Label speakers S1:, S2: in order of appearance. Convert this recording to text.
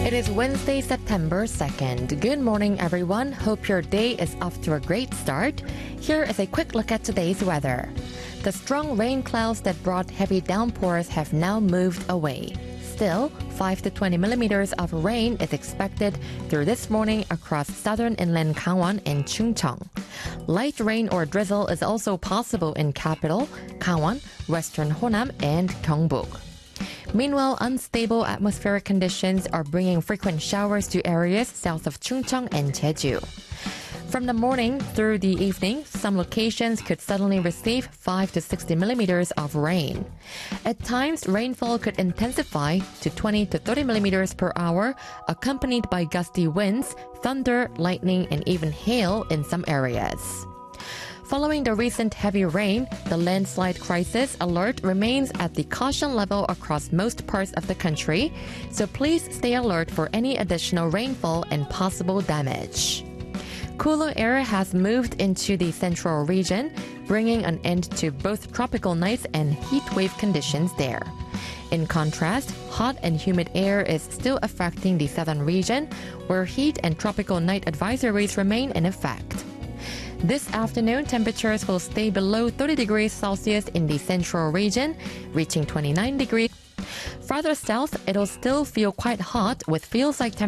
S1: It is Wednesday, September 2nd. Good morning, everyone. Hope your day is off to a great start. Here is a quick look at today's weather. The strong rain clouds that brought heavy downpours have now moved away. Still, 5 to 20 millimeters of rain is expected through this morning across southern inland Gangwon and Chungcheong. Light rain or drizzle is also possible in capital, Gangwon, western Honam, and Gyeongbuk. Meanwhile, unstable atmospheric conditions are bringing frequent showers to areas south of Chungcheong and Jeju. From the morning through the evening, some locations could suddenly receive 5 to 60 millimeters of rain. At times, rainfall could intensify to 20 to 30 millimeters per hour, accompanied by gusty winds, thunder, lightning, and even hail in some areas. Following the recent heavy rain, the landslide crisis alert remains at the caution level across most parts of the country, so please stay alert for any additional rainfall and possible damage. Cooler air has moved into the central region, bringing an end to both tropical nights and heat wave conditions there. In contrast, hot and humid air is still affecting the southern region, where heat and tropical night advisories remain in effect. This afternoon, temperatures will stay below 30 degrees Celsius in the central region, reaching 29 degrees. Farther south, it'll still feel quite hot with feels like